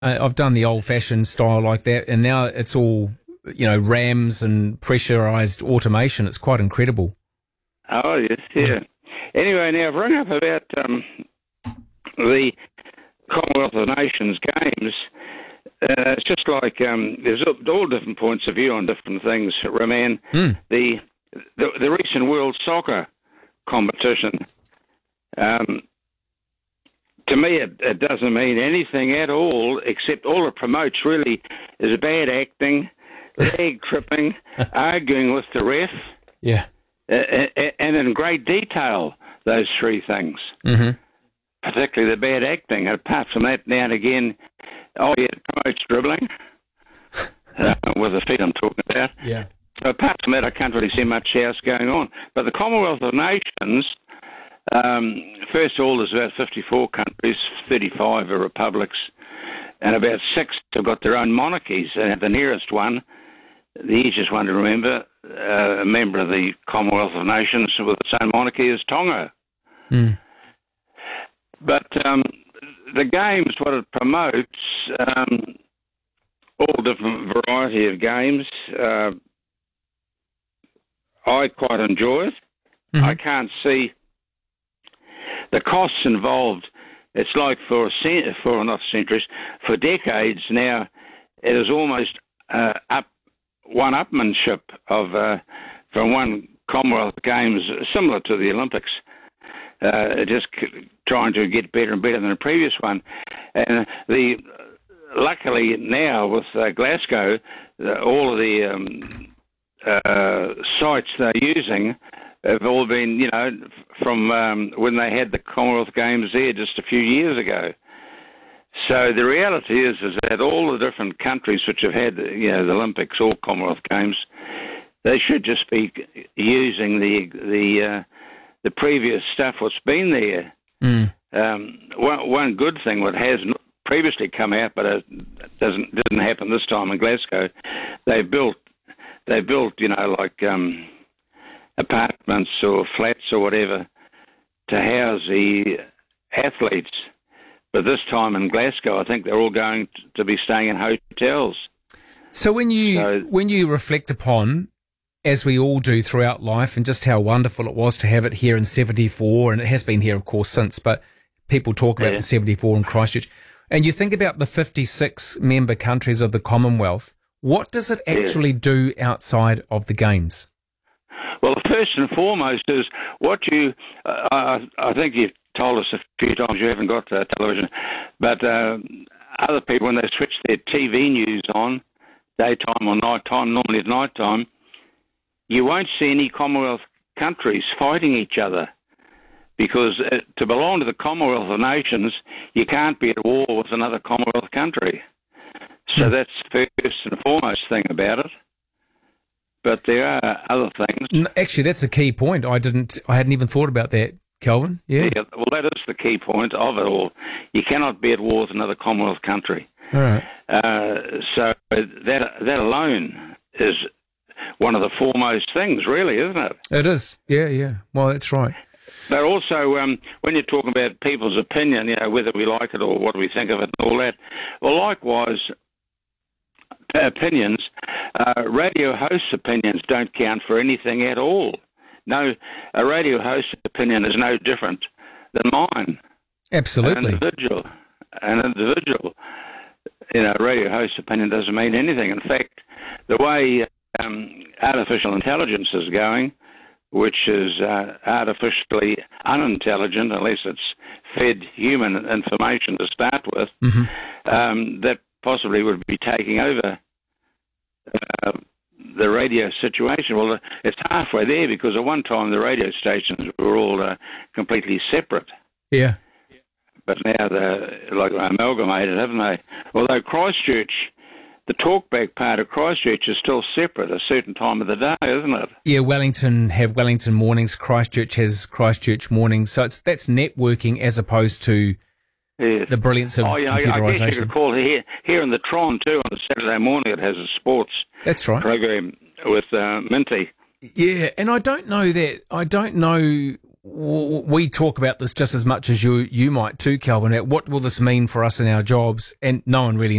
I've done the old-fashioned style like that, and now it's all, rams and pressurized automation. It's quite incredible. Oh, yes, yeah. Anyway, now I've rung up about the Commonwealth of Nations Games. It's just like there's all different points of view on different things, Roman. The recent World Soccer competition, to me, it doesn't mean anything at all, except all it promotes really is bad acting, leg tripping, arguing with the ref. Yeah. And in great detail, those three things. Mm-hmm. Particularly the bad acting. Apart from that, now and again, it promotes dribbling, with the feet I'm talking about. Yeah. So apart from that, I can't really see much else going on. But the Commonwealth of Nations, first of all, there's about 54 countries, 35 are republics, and about 6 have got their own monarchies. And the nearest one, the easiest one to remember, a member of the Commonwealth of Nations with its own monarchy is Tonga. Mm. But the games, what it promotes, all different variety of games. I quite enjoy it. Mm-hmm. I can't see the costs involved. It's like for decades now, it is almost one-upmanship of from one Commonwealth Games, similar to the Olympics, just trying to get better and better than the previous one. And luckily now with Glasgow, all of the sites they're using have all been, from when they had the Commonwealth Games there just a few years ago. So the reality is that all the different countries which have had, the Olympics or Commonwealth Games, they should just be using the previous stuff what's been there. Mm. One good thing what has previously come out, but it didn't happen this time in Glasgow, they built like apartments or flats or whatever to house the athletes. But this time in Glasgow, I think they're all going to be staying in hotels. So when you reflect upon, as we all do throughout life, and just how wonderful it was to have it here in 74, and it has been here, of course, since, but people talk about the 74 in Christchurch, and you think about the 56 member countries of the Commonwealth, what does it actually do outside of the Games? Well, first and foremost is what I think you've told us a few times you haven't got television, but other people, when they switch their TV news on, daytime or nighttime, normally at nighttime, you won't see any Commonwealth countries fighting each other, because to belong to the Commonwealth of Nations, you can't be at war with another Commonwealth country. So that's the first and foremost thing about it. But there are other things. Actually, that's a key point. I hadn't even thought about that, Kelvin. Yeah. Well, that is the key point of it all. You cannot be at war with another Commonwealth country. All right. So that alone is one of the foremost things, really, isn't it? It is. Yeah. Well, that's right. But also, when you're talking about people's opinion, whether we like it or what we think of it and all that, well, likewise, opinions, radio hosts' opinions don't count for anything at all. No, a radio host's opinion is no different than mine. Absolutely. An individual, a radio host's opinion doesn't mean anything. In fact, the way artificial intelligence is going, which is artificially unintelligent unless it's fed human information to start with, that possibly would be taking over the radio situation. Well, it's halfway there, because at one time the radio stations were all completely separate. Yeah. But now they're like amalgamated, haven't they? Although Christchurch, the talkback part of Christchurch is still separate at a certain time of the day, isn't it? Yeah, Wellington have Wellington mornings, Christchurch has Christchurch mornings. So that's networking as opposed to the brilliance of computerisation. I guess you could call it here in the Tron too, on a Saturday morning, it has a sports program with Minty. Yeah, and I don't know we talk about this just as much as you might too, Kelvin. What will this mean for us in our jobs? And no one really